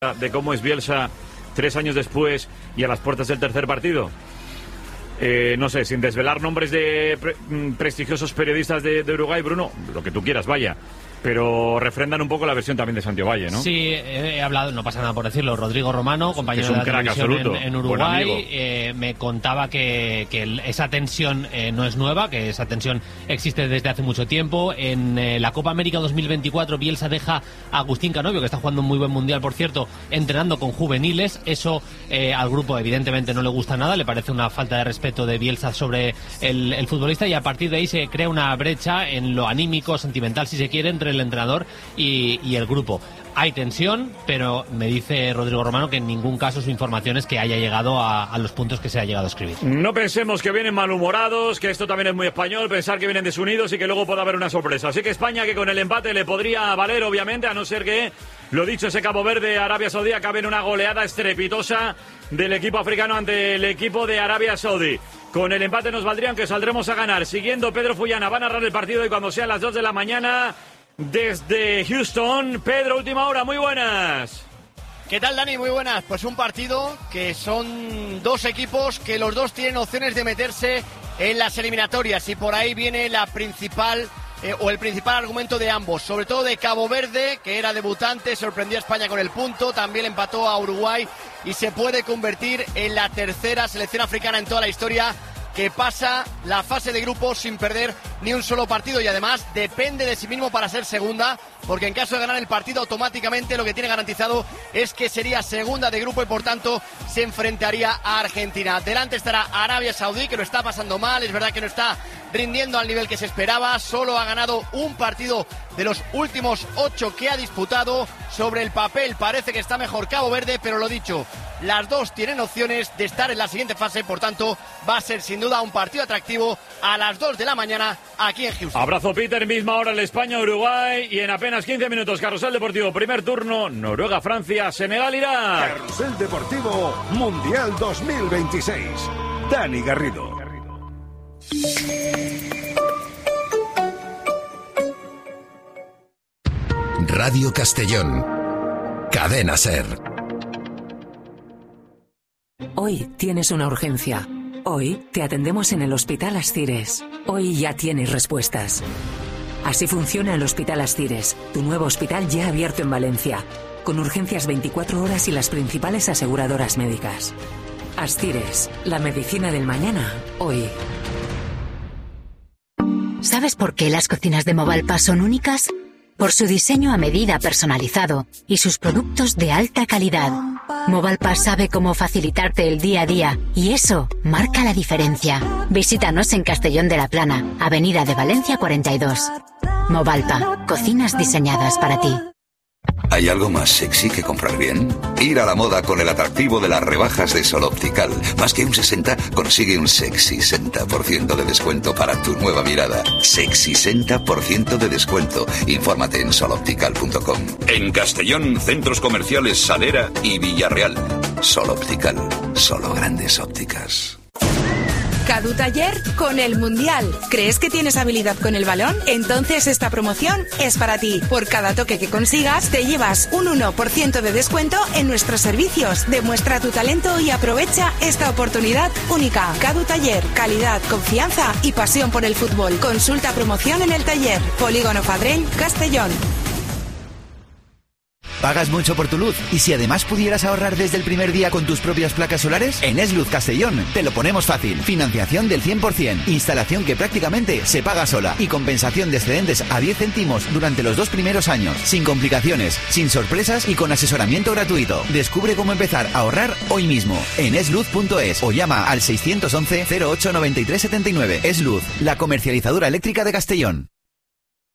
de cómo es Bielsa 3 años después y a las puertas del tercer partido? No sé, sin desvelar nombres de prestigiosos periodistas de Uruguay, Bruno, lo que tú quieras, vaya. Pero refrendan un poco la versión también de Santiago Valle, ¿no? Sí, he hablado, no pasa nada por decirlo, Rodrigo Romano, compañero de la televisión en Uruguay, me contaba que esa tensión no es nueva, que esa tensión existe desde hace mucho tiempo. En la Copa América 2024 Bielsa deja a Agustín Canovio, que está jugando un muy buen mundial, por cierto, entrenando con juveniles. Eso al grupo evidentemente no le gusta nada, le parece una falta de respeto de Bielsa sobre el futbolista, y a partir de ahí se crea una brecha en lo anímico, sentimental, si se quiere, entre el entrenador y el grupo. Hay tensión, pero me dice Rodrigo Romano que en ningún caso su información es que haya llegado a los puntos que se ha llegado a escribir. No pensemos que vienen malhumorados, que esto también es muy español, pensar que vienen desunidos y que luego puede haber una sorpresa. Así que España, que con el empate le podría valer, obviamente, a no ser que, lo dicho, ese Cabo Verde, Arabia Saudí, acabe en una goleada estrepitosa del equipo africano ante el equipo de Arabia Saudí. Con el empate nos valdría, aunque saldremos a ganar. Siguiendo, Pedro Fullana va a narrar el partido y cuando sean las 2 de la mañana... Desde Houston, Pedro, última hora, muy buenas. ¿Qué tal, Dani? Muy buenas. Pues un partido que son dos equipos que los dos tienen opciones de meterse en las eliminatorias, y por ahí viene la principal el principal argumento de ambos, sobre todo de Cabo Verde, que era debutante, sorprendió a España con el punto, también empató a Uruguay y se puede convertir en la tercera selección africana en toda la historia que pasa la fase de grupos sin perder ni un solo partido, y además depende de sí mismo para ser segunda, porque en caso de ganar el partido automáticamente lo que tiene garantizado es que sería segunda de grupo y por tanto se enfrentaría a Argentina. Delante estará Arabia Saudí, que lo está pasando mal, es verdad que no está rindiendo al nivel que se esperaba, solo ha ganado un partido de los últimos 8 que ha disputado. Sobre el papel parece que está mejor Cabo Verde, pero lo dicho, las dos tienen opciones de estar en la siguiente fase, por tanto va a ser sin duda un partido atractivo a las 2 de la mañana aquí en Houston. Abrazo, Peter, misma hora en España-Uruguay y en apenas 15 minutos Carrusel Deportivo, primer turno, Noruega-Francia, Senegal-Irak. Carrusel Deportivo Mundial 2026, Dani Garrido. Radio Castellón, Cadena SER. Hoy tienes una urgencia. Hoy te atendemos en el Hospital Ascires. Hoy ya tienes respuestas. Así funciona el Hospital Ascires, tu nuevo hospital ya abierto en Valencia, con urgencias 24 horas y las principales aseguradoras médicas. Ascires, la medicina del mañana, hoy. ¿Sabes por qué las cocinas de Movalpa son únicas? Por su diseño a medida personalizado y sus productos de alta calidad. Movalpa sabe cómo facilitarte el día a día y eso marca la diferencia. Visítanos en Castellón de la Plana, Avenida de Valencia 42. Movalpa, cocinas diseñadas para ti. ¿Hay algo más sexy que comprar bien? Ir a la moda con el atractivo de las rebajas de Sol Optical. Más que un 60, consigue un sexy 60% de descuento para tu nueva mirada. Sexy 60% de descuento. Infórmate en soloptical.com. En Castellón, centros comerciales Salera y Villarreal. Sol Optical, solo grandes ópticas. Cadu Taller con el Mundial. ¿Crees que tienes habilidad con el balón? Entonces esta promoción es para ti. Por cada toque que consigas, te llevas un 1% de descuento en nuestros servicios. Demuestra tu talento y aprovecha esta oportunidad única. Cadu Taller, calidad, confianza y pasión por el fútbol. Consulta promoción en el taller. Polígono Fadrell, Castellón. ¿Pagas mucho por tu luz? ¿Y si además pudieras ahorrar desde el primer día con tus propias placas solares? En Es Luz Castellón te lo ponemos fácil. Financiación del 100%, instalación que prácticamente se paga sola y compensación de excedentes a 10 céntimos durante los 2 primeros años. Sin complicaciones, sin sorpresas y con asesoramiento gratuito. Descubre cómo empezar a ahorrar hoy mismo en esluz.es o llama al 611 08 93 79. Es Luz, la comercializadora eléctrica de Castellón.